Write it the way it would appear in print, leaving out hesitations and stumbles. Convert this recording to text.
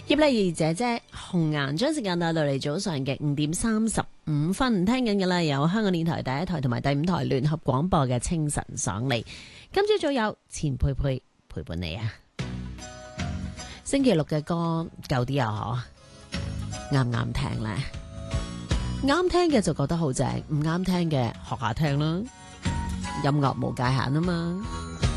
葉麗儀姐姐紅顏將時間帶到嚟早上嘅5:35，聽緊嘅啦，有香港電台第一台同埋第五台聯合廣播嘅清晨爽利。今朝早有錢佩佩陪伴你啊！星期六嘅歌舊啲啊，嗬，啱唔啱聽呢？啱聽嘅就覺得好正，唔啱聽嘅學下聽啦。音樂無界限啊嘛〜